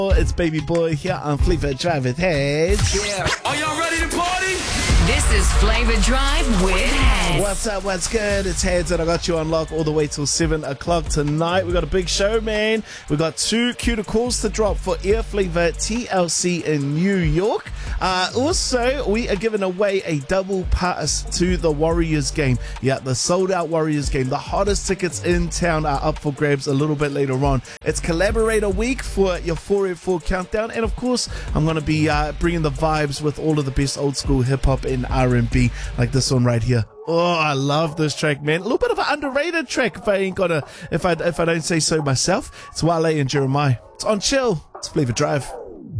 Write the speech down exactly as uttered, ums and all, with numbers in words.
It's Baby Boy here on Flavor Drive with Heads. Yeah. Are y'all ready to party? This is Flavor Drive with Heads. What's up? What's good? It's Heads, and I got you on lock all the way till seven o'clock tonight. We got a big show, man. We got two cuter calls to drop for Air Flavor T L C in New York. Uh, also, we are giving away a double pass to the Warriors game. Yeah, the sold-out Warriors game. The hottest tickets in town are up for grabs a little bit later on. It's Collaborator Week for your four eight four countdown, and of course, I'm going to be uh, bringing the vibes with all of the best old-school hip-hop and R and B, like this one right here. Oh, I love this track, man. A little bit of an underrated track, if I ain't gonna, if I if I don't say so myself. It's Wale and Jeremiah. It's on Chill. It's Flavor Drive.